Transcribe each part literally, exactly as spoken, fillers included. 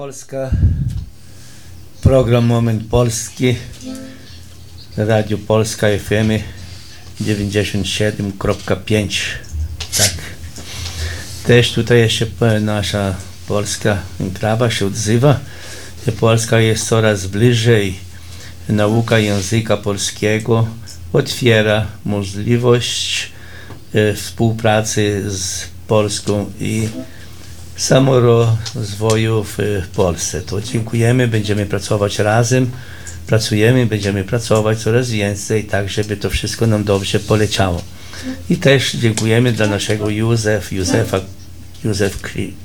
Polska, program Moment Polski, Radio Polska F M dziewięćdziesiąt siedem kropka pięć. Tak. Też tutaj jeszcze nasza polska enklawa się odzywa. Polska jest coraz bliżej. Nauka języka polskiego otwiera możliwość e, współpracy z Polską i samorozwoju w, w Polsce. To dziękujemy, będziemy pracować razem, pracujemy, będziemy pracować coraz więcej, tak żeby to wszystko nam dobrze poleciało. I też dziękujemy dla naszego Józef, Józefa, Józef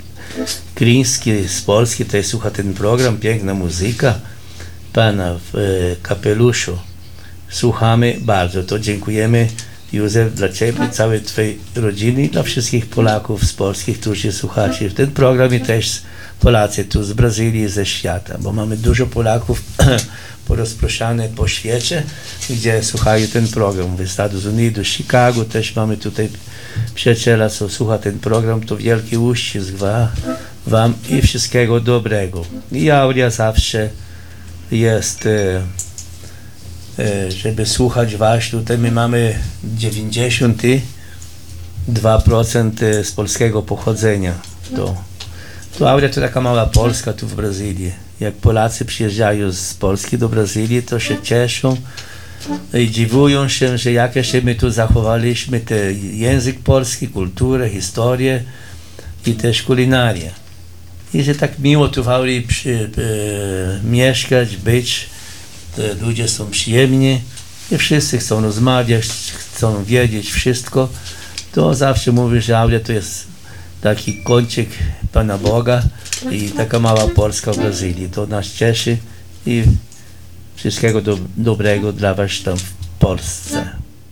Kriński z Polski, tutaj słucha ten program, piękna muzyka pana w e, kapeluszu. Słuchamy bardzo, to dziękujemy Józef dla Ciebie, całej Twojej rodziny i dla wszystkich Polaków z Polski, którzy słuchacie w ten program i też Polacy tu z Brazylii i ze świata, bo mamy dużo Polaków porozproszone po świecie, gdzie słuchają ten program. W Estados Unidos, Chicago też mamy tutaj przyjaciela, co słucha ten program, to wielki uścisk Wam i wszystkiego dobrego. I Aurea zawsze jest, e, e, żeby słuchać Was, tutaj my mamy dziewięćdziesiąt dwa procent z polskiego pochodzenia. To, to Aurea to taka mała Polska tu w Brazylii. Jak Polacy przyjeżdżają z Polski do Brazylii, to się cieszą i dziwują się, że jakieś my tu zachowaliśmy ten język polski, kulturę, historię i też kulinarię. I że tak miło tu w Aurii przy, e, mieszkać, być, ludzie są przyjemni i wszyscy chcą rozmawiać, chcą wiedzieć wszystko. To zawsze mówię, że Auria to jest taki kącik Pana Boga i taka mała Polska w Brazylii. To nas cieszy i wszystkiego do, dobrego dla Was tam w Polsce.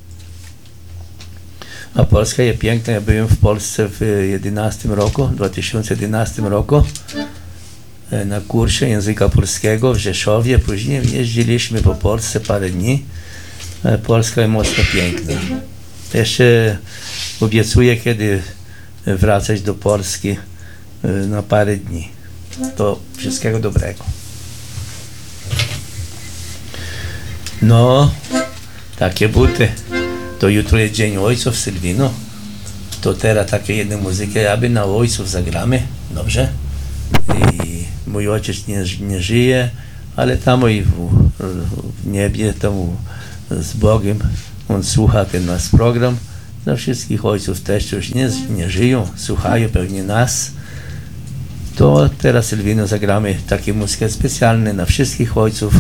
A Polska jest piękna. Ja byłem w Polsce w jedenastym roku, dwa tysiące jedenastym roku na kursie języka polskiego w Rzeszowie. Później jeździliśmy po Polsce parę dni. Polska jest mocno piękna. Jeszcze obiecuję, kiedy wracać do Polski na parę dni. To wszystkiego dobrego. No, takie buty. To jutro jest Dzień Ojców, Sylwino. To teraz takie jedne muzyki, aby na ojców zagramy, dobrze? I mój ojciec nie, nie żyje, ale tam i w, w niebie, tam z Bogiem, on słucha ten nasz program. Dla wszystkich ojców też już nie, nie żyją, słuchają pewnie nas. To teraz, Sylwino, zagramy takie muzyki specjalne na wszystkich ojców,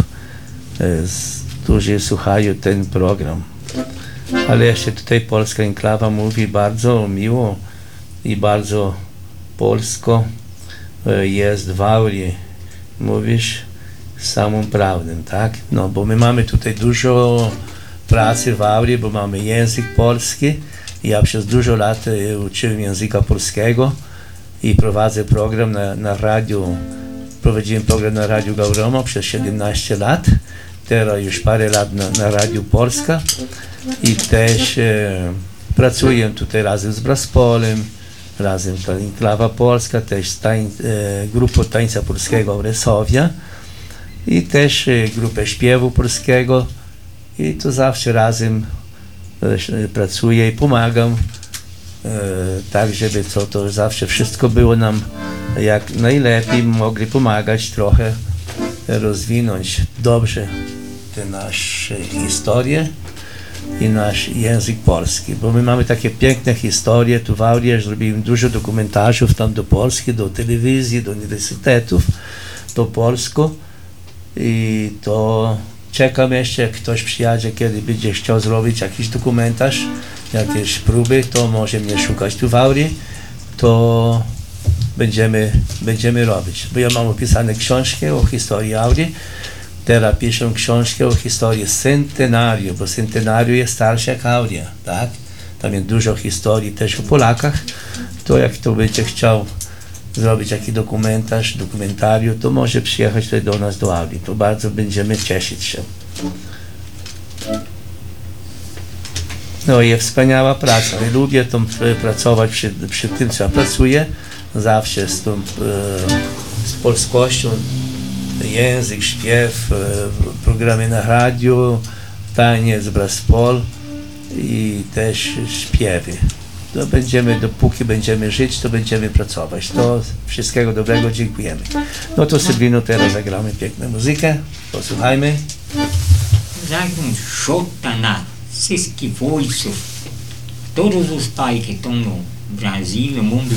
z, którzy słuchają ten program. Ale jeszcze tutaj polska enklawa mówi bardzo miło i bardzo polsko jest w Aurii. Mówisz samą prawdę, tak? No, bo my mamy tutaj dużo pracy w Aurii, bo mamy język polski. Ja przez dużo lat uczyłem języka polskiego i prowadzę program na, na radiu. Prowadziłem program na Radiu Gauromo przez siedemnaście lat. Teraz już parę lat na, na Radiu Polska i też e, pracuję tutaj razem z Braspolem, razem z Enklawa Polska, też z tań, e, grupą tańca polskiego Auresowia i też e, grupę śpiewu polskiego i to zawsze razem e, pracuję i pomagam e, tak, żeby to, to zawsze wszystko było nam jak najlepiej, mogli pomagać trochę rozwinąć dobrze te nasze historie i nasz język polski, bo my mamy takie piękne historie tu w Aurii, zrobiłem dużo dokumentarzów tam do Polski, do telewizji, do uniwersytetów, do polsku i to czekam jeszcze, jak ktoś przyjadzie, kiedy będzie chciał zrobić jakiś dokumentarz, jakieś próby, to może mnie szukać tu w Aurii, to będziemy, będziemy robić, bo ja mam opisane książki o historii Aurii. Teraz piszę książkę o historii Centenarium, bo Centenarium jest starsza jak Auria, tak? Tam jest dużo historii też o Polakach. To jak kto będzie chciał zrobić jakiś dokumentarz, dokumentarium, to może przyjechać tutaj do nas do Aurii. To bardzo będziemy cieszyć się. No i jest wspaniała praca. Ja lubię tam pracować przy, przy tym, co ja pracuję. Zawsze z tą, z polskością, język, śpiew, w programie na radiu, taniec, braspol i też śpiewy. To będziemy, dopóki będziemy żyć, to będziemy pracować. To wszystkiego dobrego, dziękujemy. No to Sylwino, teraz zagramy piękną muzykę, posłuchajmy. Zagram Xota na wszystkich ojców. Todos os pais que estão no Brasil, no mundo